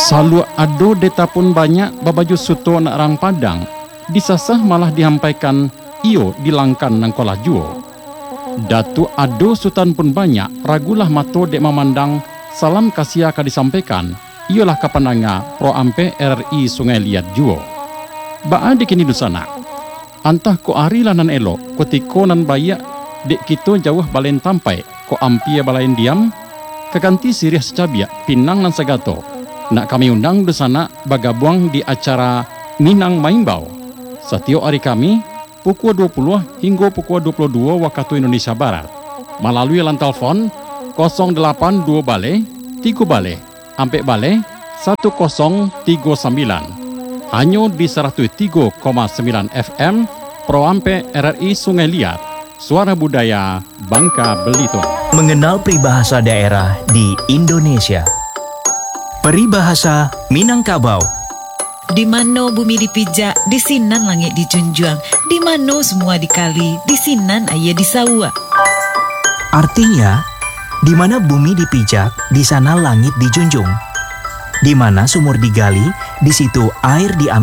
Salu ado deta pun banyak babaju suto nak rang padang. Disasah malah dihampaikan iyo dilangkan nang kolah juo. Datu ado sutan pun banyak, ragulah mato dek memandang salam kasih ka disampaikan. Iyalah kapananga pro ampe RRI Sungai Liat juo. Baa dikini dusana. Antah ko ari lanan elok, ko tiko nan bayak dek kito jauh balen tampai, ko ampia balain diam, keganti sirih secabiak pinang nan sagato. Nak kami undang dusana bagabuang di acara Minang Maimbau. Setiap hari kami pukul 20 hingga pukul 22 waktu Indonesia Barat. Melalui line telepon 082 bale 3 bale ampe bale 1039. Hanya di 103,9 FM Pro Ampe RRI Sungai Liat. Suara Budaya Bangka Belitung. Mengenal peribahasa daerah di Indonesia. Peribahasa Minangkabau. Di mana bumi dipijak, di sinan langit dijunjung. Di mana semua dikali, di sinan ayah disawa. Artinya, di mana bumi dipijak, di sana langit dijunjung. Di mana sumur digali, di situ air diambil.